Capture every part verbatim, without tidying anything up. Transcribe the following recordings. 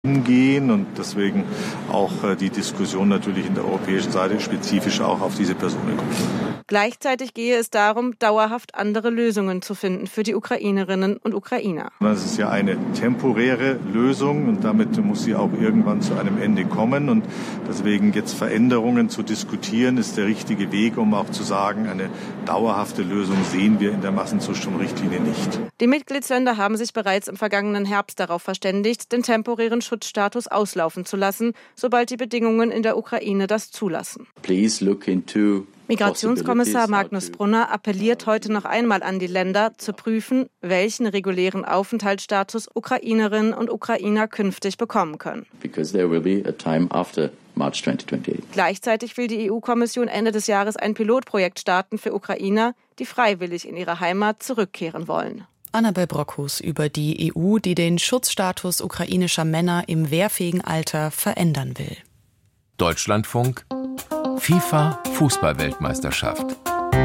gehen und deswegen auch äh, die Diskussion natürlich in der europäischen Seite spezifisch auch auf diese Personen kommt. Gleichzeitig gehe es darum, dauerhaft andere Lösungen zu finden für die Ukrainerinnen und Ukrainer. Das ist ja eine temporäre Lösung und damit muss sie auch irgendwann zu einem Ende kommen und deswegen jetzt Veränderungen zu diskutieren, ist der richtige Weg, um auch zu sagen, eine dauerhafte Lösung sehen wir in der Massenzustrom-Richtlinie nicht. Die Mitgliedsländer haben sich bereits im vergangenen Herbst darauf verständigt, den temporären Schutzstatus auslaufen zu lassen, sobald die Bedingungen in der Ukraine das zulassen. Please look into Migrationskommissar Magnus Brunner appelliert heute noch einmal an die Länder, zu prüfen, welchen regulären Aufenthaltsstatus Ukrainerinnen und Ukrainer künftig bekommen können. Because there will be a time after March twenty twenty-eight. Gleichzeitig will die E U-Kommission Ende des Jahres ein Pilotprojekt starten für Ukrainer, die freiwillig in ihre Heimat zurückkehren wollen. Annabel Brockhus über die E U, die den Schutzstatus ukrainischer Männer im wehrfähigen Alter verändern will. Deutschlandfunk FIFA-Fußball-Weltmeisterschaft.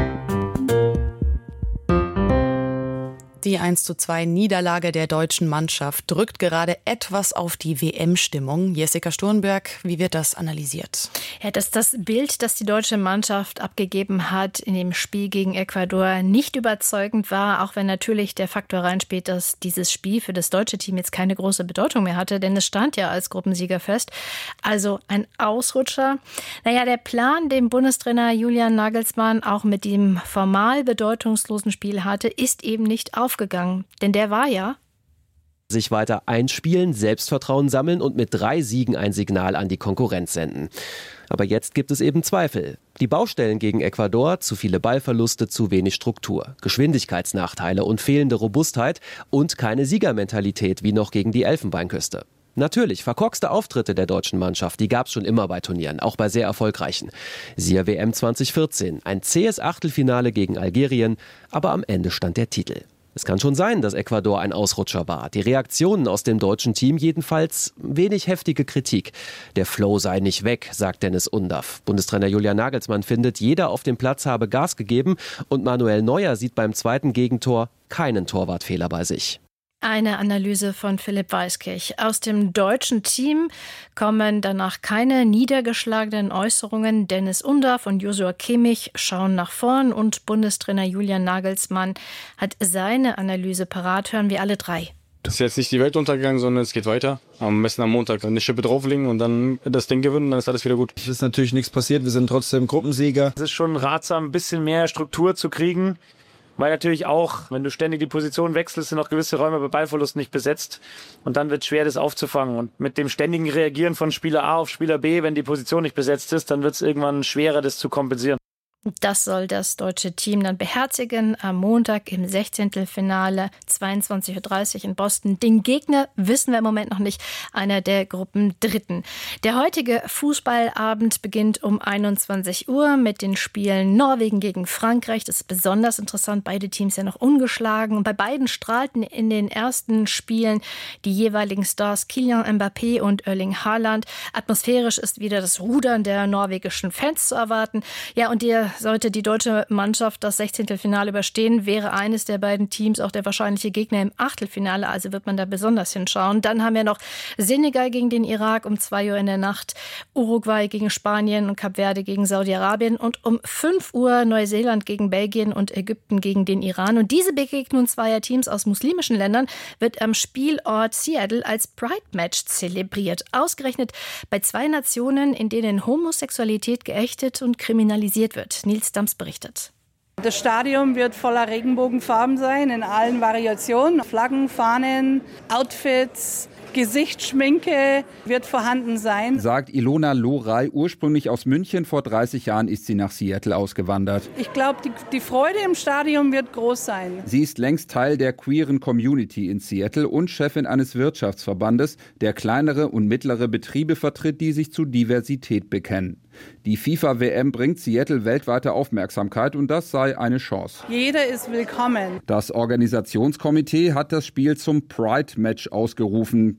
Die eins zu zwei Niederlage der deutschen Mannschaft drückt gerade etwas auf die W M-Stimmung. Jessica Sturmberg, wie wird das analysiert? Ja, dass das Bild, das die deutsche Mannschaft abgegeben hat in dem Spiel gegen Ecuador, nicht überzeugend war, auch wenn natürlich der Faktor reinspielt, dass dieses Spiel für das deutsche Team jetzt keine große Bedeutung mehr hatte, denn es stand ja als Gruppensieger fest. Also ein Ausrutscher. Naja, der Plan, den Bundestrainer Julian Nagelsmann auch mit dem formal bedeutungslosen Spiel hatte, ist eben nicht aufgegangen. Denn der war ja sich weiter einspielen, Selbstvertrauen sammeln und mit drei Siegen ein Signal an die Konkurrenz senden. Aber jetzt gibt es eben Zweifel. Die Baustellen gegen Ecuador, zu viele Ballverluste, zu wenig Struktur, Geschwindigkeitsnachteile und fehlende Robustheit und keine Siegermentalität wie noch gegen die Elfenbeinküste. Natürlich, verkorkste Auftritte der deutschen Mannschaft, die gab es schon immer bei Turnieren, auch bei sehr erfolgreichen. Siehe W M zwanzig vierzehn, ein zähes Achtelfinale gegen Algerien, aber am Ende stand der Titel. Es kann schon sein, dass Ecuador ein Ausrutscher war. Die Reaktionen aus dem deutschen Team jedenfalls wenig heftige Kritik. Der Flow sei nicht weg, sagt Dennis Undaff. Bundestrainer Julian Nagelsmann findet, jeder auf dem Platz habe Gas gegeben und Manuel Neuer sieht beim zweiten Gegentor keinen Torwartfehler bei sich. Eine Analyse von Philipp Weiskirch. Aus dem deutschen Team kommen danach keine niedergeschlagenen Äußerungen. Dennis Undaff und Joshua Kimmich schauen nach vorn und Bundestrainer Julian Nagelsmann hat seine Analyse parat. Hören wir alle drei. Das ist jetzt nicht die Welt untergegangen, sondern es geht weiter. Am besten am Montag eine Schippe drauflegen und dann das Ding gewinnen und dann ist alles wieder gut. Es ist natürlich nichts passiert, wir sind trotzdem Gruppensieger. Es ist schon ratsam, ein bisschen mehr Struktur zu kriegen. Weil natürlich auch, wenn du ständig die Position wechselst, sind auch gewisse Räume bei Ballverlust nicht besetzt. Und dann wird es schwer, das aufzufangen. Und mit dem ständigen Reagieren von Spieler A auf Spieler B, wenn die Position nicht besetzt ist, dann wird es irgendwann schwerer, das zu kompensieren. Das soll das deutsche Team dann beherzigen am Montag im Sechzehntelfinale, zweiundzwanzig Uhr dreißig in Boston. Den Gegner wissen wir im Moment noch nicht, einer der Gruppendritten. Der heutige Fußballabend beginnt um einundzwanzig Uhr mit den Spielen Norwegen gegen Frankreich. Das ist besonders interessant, beide Teams ja noch ungeschlagen. Und bei beiden strahlten in den ersten Spielen die jeweiligen Stars Kylian Mbappé und Erling Haaland. Atmosphärisch ist wieder das Rudern der norwegischen Fans zu erwarten. Ja, und der sollte die deutsche Mannschaft das Sechzehntelfinale überstehen, wäre eines der beiden Teams auch der wahrscheinliche Gegner im Achtelfinale. Also wird man da besonders hinschauen. Dann haben wir noch Senegal gegen den Irak um zwei Uhr in der Nacht, Uruguay gegen Spanien und Kap Verde gegen Saudi-Arabien und um fünf Uhr Neuseeland gegen Belgien und Ägypten gegen den Iran. Und diese Begegnung zweier Teams aus muslimischen Ländern wird am Spielort Seattle als Pride-Match zelebriert. Ausgerechnet bei zwei Nationen, in denen Homosexualität geächtet und kriminalisiert wird. Nils Dams berichtet. Das Stadion wird voller Regenbogenfarben sein, in allen Variationen. Flaggen, Fahnen, Outfits, Gesichtsschminke wird vorhanden sein. Sagt Ilona Loray, ursprünglich aus München. Vor dreißig Jahren ist sie nach Seattle ausgewandert. Ich glaube, die, die Freude im Stadion wird groß sein. Sie ist längst Teil der queeren Community in Seattle und Chefin eines Wirtschaftsverbandes, der kleinere und mittlere Betriebe vertritt, die sich zu Diversität bekennen. Die FIFA-W M bringt Seattle weltweite Aufmerksamkeit und das sei eine Chance. Jeder ist willkommen. Das Organisationskomitee hat das Spiel zum Pride-Match ausgerufen.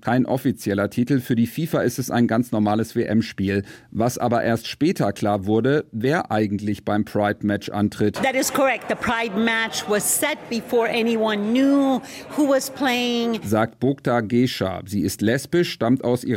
kein offizieller Titel. Für die FIFA ist es ein ganz normales W M-Spiel. Was aber erst später klar wurde, wer eigentlich beim Pride-Match antritt. That is correct. The Pride match was set before anyone knew who was playing. Sagt Bogda Gescha. Sie ist lesbisch, stammt aus Iran